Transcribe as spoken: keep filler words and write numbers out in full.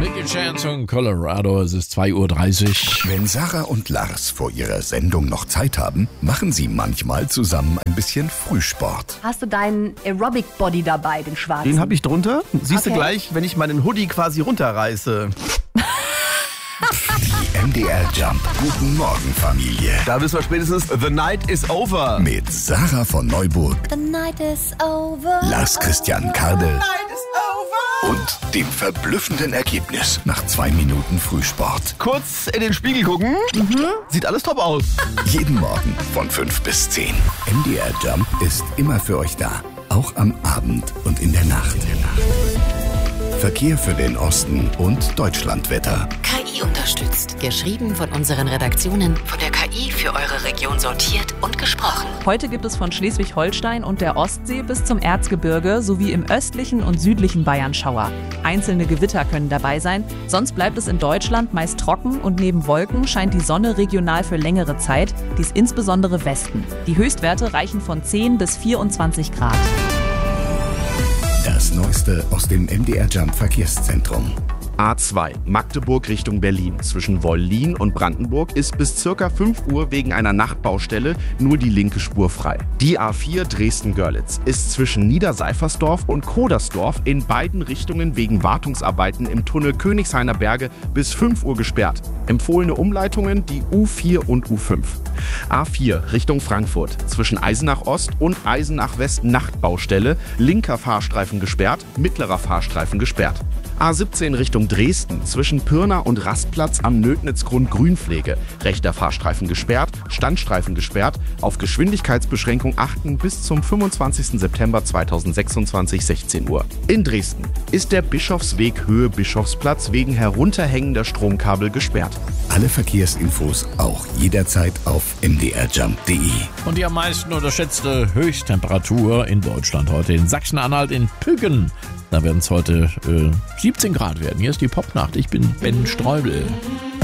Jackie Chan in Colorado, es ist zwei Uhr dreißig. Wenn Sarah und Lars vor ihrer Sendung noch Zeit haben, machen sie manchmal zusammen ein bisschen Frühsport. Hast du deinen Aerobic-Body dabei, den schwarzen? Den habe ich drunter. Siehst Okay. du gleich, wenn ich meinen Hoodie quasi runterreiße. Die M D R Jump Guten Morgen Familie. Da wissen wir spätestens, the night is over. Mit Sarah von Neuburg, The night is over. Lars Christian Kardel und dem verblüffenden Ergebnis nach zwei Minuten Frühsport. Kurz in den Spiegel gucken. Sieht alles top aus. Jeden Morgen von fünf bis zehn. M D R Jump ist immer für euch da. Auch am Abend und in der Nacht. Verkehr für den Osten und Deutschlandwetter. K I unterstützt. Geschrieben von unseren Redaktionen, von der K I für eure Region sortiert und gesprochen. Heute gibt es von Schleswig-Holstein und der Ostsee bis zum Erzgebirge sowie im östlichen und südlichen Bayern Schauer. Einzelne Gewitter können dabei sein, sonst bleibt es in Deutschland meist trocken und neben Wolken scheint die Sonne regional für längere Zeit, dies insbesondere Westen. Die Höchstwerte reichen von zehn bis vierundzwanzig Grad. Das Neueste aus dem M D R Jump Verkehrszentrum. A zwei, Magdeburg Richtung Berlin. Zwischen Wollin und Brandenburg ist bis circa fünf Uhr wegen einer Nachtbaustelle nur die linke Spur frei. Die A vier Dresden-Görlitz ist zwischen Niederseifersdorf und Kodersdorf in beiden Richtungen wegen Wartungsarbeiten im Tunnel Königshainer Berge bis fünf Uhr gesperrt. Empfohlene Umleitungen die U vier und U fünf. A vier Richtung Frankfurt. Zwischen Eisenach Ost und Eisenach West Nachtbaustelle. Linker Fahrstreifen gesperrt, mittlerer Fahrstreifen gesperrt. A siebzehn Richtung Dresden, zwischen Pirna und Rastplatz am Nötnitzgrund Grünpflege. Rechter Fahrstreifen gesperrt, Standstreifen gesperrt, auf Geschwindigkeitsbeschränkung achten bis zum fünfundzwanzigsten September zweitausendsechsundzwanzig, sechzehn Uhr. In Dresden ist der Bischofsweg Höhe Bischofsplatz wegen herunterhängender Stromkabel gesperrt. Alle Verkehrsinfos auch jederzeit auf m d r jump punkt d e. Und die am meisten unterschätzte Höchsttemperatur in Deutschland heute in Sachsen-Anhalt in Püggen. Da werden es heute äh, siebzehn Grad werden. Hier ist die Popnacht. Ich bin Ben Streubel.